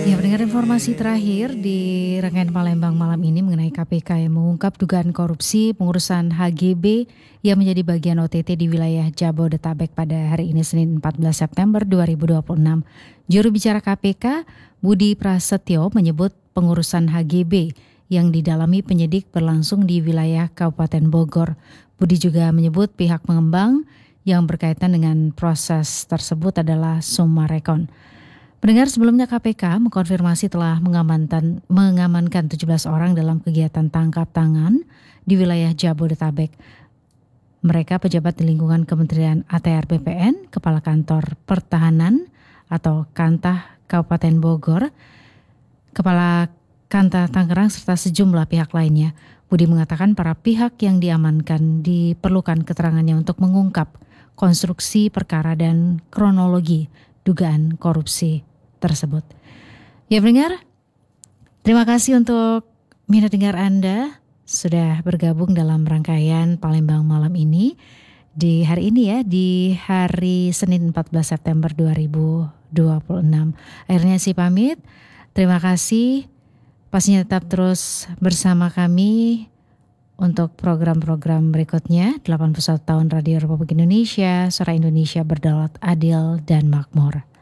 Ya, mendengar informasi terakhir di rangkaian Palembang malam ini mengenai KPK yang mengungkap dugaan korupsi pengurusan HGB yang menjadi bagian OTT di wilayah Jabodetabek pada hari ini Senin 14 September 2026. Juru bicara KPK, Budi Prasetyo, menyebut pengurusan HGB yang didalami penyidik berlangsung di wilayah Kabupaten Bogor. Budi juga menyebut pihak pengembang yang berkaitan dengan proses tersebut adalah Summarecon. Pendengar, sebelumnya KPK mengkonfirmasi telah mengamankan 17 orang dalam kegiatan tangkap tangan di wilayah Jabodetabek. Mereka pejabat di lingkungan Kementerian ATR BPN, Kepala Kantor Pertahanan atau Kantah Kabupaten Bogor, Kepala Kantah Tangerang serta sejumlah pihak lainnya. Budi mengatakan para pihak yang diamankan diperlukan keterangannya untuk mengungkap konstruksi perkara dan kronologi dugaan korupsi tersebut. Ya pendengar, terima kasih untuk minat dengar Anda sudah bergabung dalam rangkaian Palembang malam ini di hari ini ya, di hari Senin 14 September 2026. Akhirnya sih pamit. Terima kasih. Pastinya tetap terus bersama kami untuk program-program berikutnya. 81 tahun Radio Republik Indonesia, Suara Indonesia berdaulat, adil dan makmur.